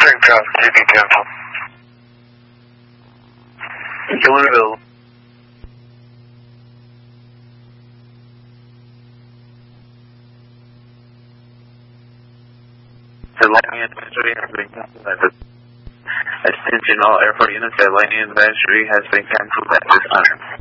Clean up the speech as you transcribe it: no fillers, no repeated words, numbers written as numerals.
Train traffic to be canceled. Louisville. The lightning advisory has been canceled. Attention all airport units, the lightning advisory has been canceled at this time.